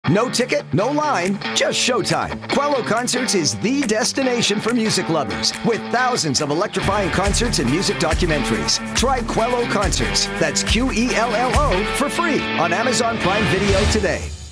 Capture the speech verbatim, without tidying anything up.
No ticket, no line, just showtime. Quello Concerts is the destination for music lovers, with thousands of electrifying concerts and music documentaries. Try Quello Concerts, that's Q E L L O, for free on Amazon Prime Video today.